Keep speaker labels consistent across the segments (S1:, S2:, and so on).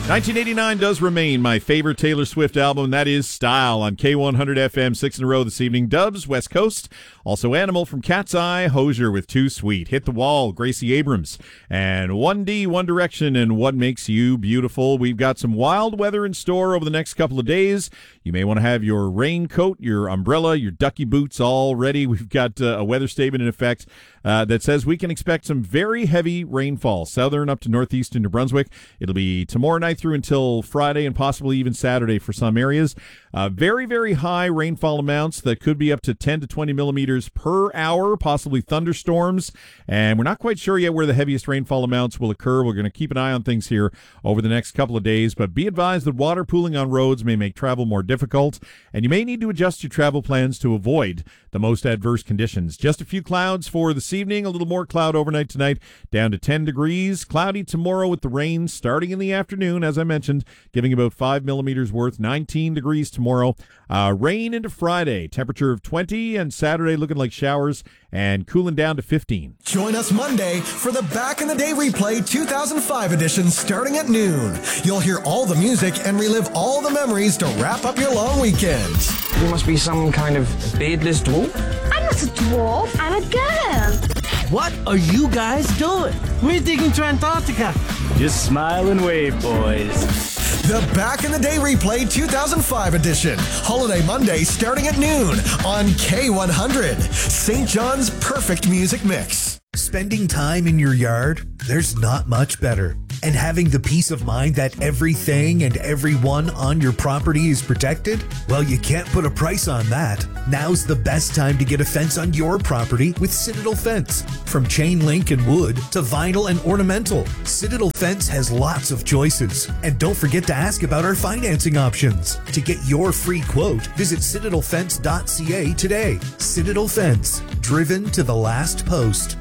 S1: 1989 does remain my favorite Taylor Swift album. That is Style on K100 FM, 6 in a row this evening. Dubs, West Coast. Also Animal from Cat's Eye. Hozier with Too Sweet. Hit the Wall, Gracie Abrams. And 1D, One Direction, and What Makes You Beautiful. We've got some wild weather in store over the next couple of days. You may want to have your raincoat, your umbrella, your ducky boots all ready. We've got a weather statement in effect that says we can expect some very heavy rainfall, southern up to northeastern New Brunswick. It'll be tomorrow night through until Friday and possibly even Saturday for some areas. Very, very high rainfall amounts that could be up to 10 to 20 millimeters per hour, possibly thunderstorms. And we're not quite sure yet where the heaviest rainfall amounts will occur. We're going to keep an eye on things here over the next couple of days, but be advised that water pooling on roads may make travel more difficult, and you may need to adjust your travel plans to avoid the most adverse conditions. Just a few clouds for this evening, a little more cloud overnight tonight, down to 10 degrees. Cloudy tomorrow with the rain starting in the afternoon, as I mentioned, giving about 5 millimeters worth, 19 degrees tomorrow. Rain into Friday, temperature of 20, and Saturday looking like showers and cooling down to 15.
S2: Join us Monday for the Back in the Day Replay 2005 edition starting at noon. You'll hear all the music and relive all the memories to wrap up your long weekend.
S3: You must be some kind of beardless dwarf?
S4: I'm not a dwarf, I'm a girl.
S5: What are you guys doing? We're digging to Antarctica.
S6: Just smile and wave, boys.
S2: The Back in the Day Replay 2005 edition. Holiday Monday starting at noon on K100. St. John's perfect music mix.
S7: Spending time in your yard, there's not much better. And having the peace of mind that everything and everyone on your property is protected? Well, you can't put a price on that. Now's the best time to get a fence on your property with Citadel Fence. From chain link and wood to vinyl and ornamental, Citadel Fence has lots of choices. And don't forget to ask about our financing options. To get your free quote, visit citadelfence.ca today. Citadel Fence, driven to the last post.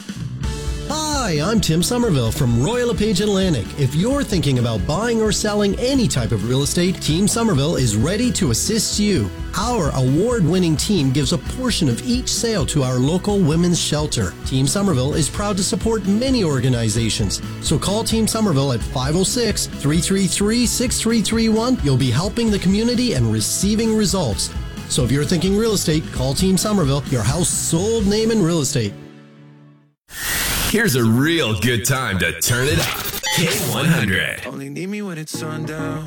S8: Hi, I'm Tim Somerville from Royal LePage Atlantic. If you're thinking about buying or selling any type of real estate, Team Somerville is ready to assist you. Our award-winning team gives a portion of each sale to our local women's shelter. Team Somerville is proud to support many organizations. So call Team Somerville at 506-333-6331. You'll be helping the community and receiving results. So if you're thinking real estate, call Team Somerville, your household name in real estate.
S9: Here's a real good time to turn it up. K100.
S10: Only need me when it's sundown.